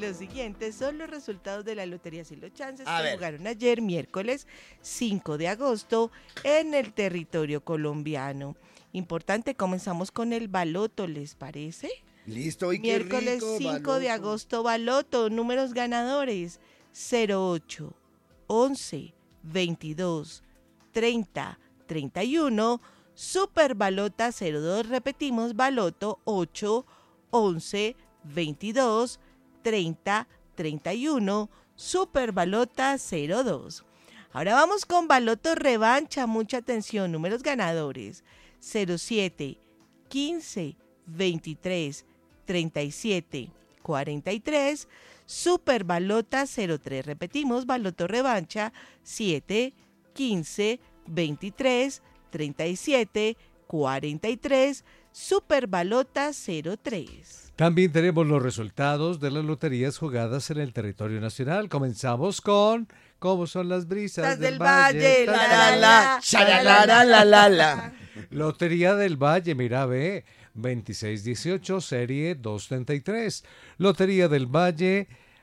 Los siguientes son los resultados de la Lotería Sin los Chances A que ver. jugaron ayer, miércoles 5 de agosto, en el territorio colombiano. Importante, comenzamos con el baloto, ¿les parece? Listo, y qué Miércoles rico, 5 de baloto. agosto, baloto, números ganadores: 08, 11, 22, 30, 31, super balota 02, repetimos, baloto 8, 11, 22, 30, 31, super balota 02. Ahora vamos con baloto revancha, mucha atención, números ganadores: 07, 15, 23, 37, 43, super balota 03, repetimos, baloto revancha 7, 15, 23, 37, 43, super balota 03. También tenemos los resultados de las loterías jugadas en el territorio nacional. Comenzamos con ¿cómo son las brisas Del Valle? La, la, la, shalalala, la, la, la. Lotería del Valle, mira, ve, 2618, serie 233. Lotería del Valle,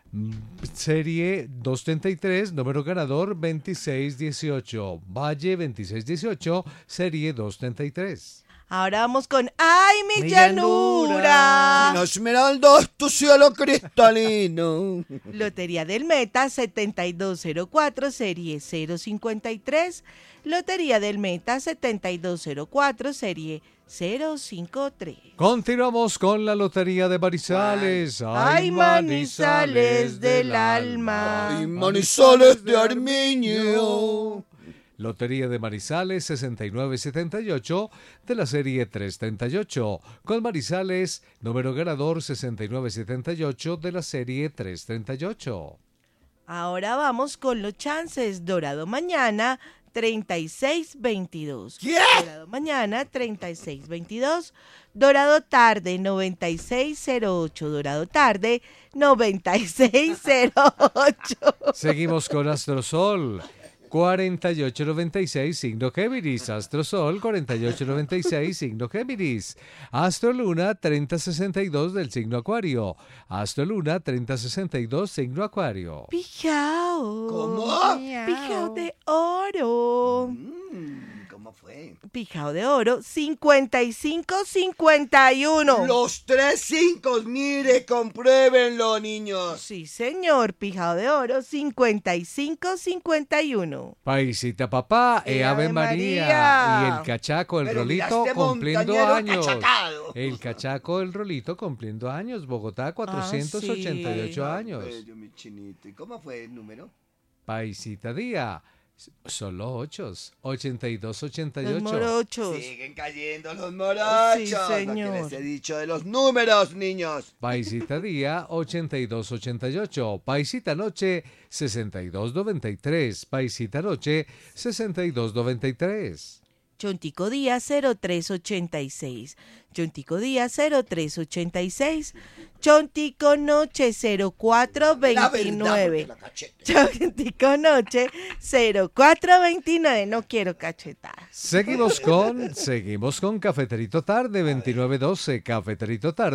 serie 233, número ganador 2618. Valle 2618, serie 233. Ahora vamos con ¡ay, mi llanura! La esmeralda es tu cielo cristalino. Lotería del Meta 7204, serie 053. Lotería del Meta 7204, serie 053. Continuamos con la Lotería de Manizales. ¡Ay, Manizales del alma! Ay, Manizales de Armiño. Lotería de Manizales 6978 de la serie 338. Con Manizales, número ganador 6978 de la serie 338. Ahora vamos con los chances. Dorado mañana 3622. ¿Qué? Dorado mañana 3622. Dorado tarde 9608. Dorado tarde 9608. Seguimos con Astrosol 4896, signo Géminis. Astrosol 4896, signo Géminis. Astroluna 3062 del signo Acuario. Astroluna 3062, signo Acuario. Pijao. ¿Cómo? Pijao de oro. ¿Cómo fue? Pijao de oro 5551. Los 3 5, mire, compruébenlo, niños. Sí, señor. Pijao de oro 5551. Paisita papá, Ave María. Y el cachaco, el Pero mira, rolito, este cumpliendo montañero años. achatado. El cachaco, el rolito, cumpliendo años. Bogotá, 488 sí. años. Bello, mi chinito. ¿Y cómo fue el número? Paisita día. Solo 8. 82, 88. Los morochos. Siguen cayendo los morochos. Sí, Lo señor. que les he dicho de los números, niños. Paisita día 82, 88. Paisita noche 62, 93. Paisita noche 62, 93. Chontico Día 0386. Chontico Día 0386. Chontico Noche La 0429. verdad, porque la cachete. Chontico Noche 0429. No quiero cachetar. Seguimos con Cafeterito Tarde 2912. Cafeterito Tarde.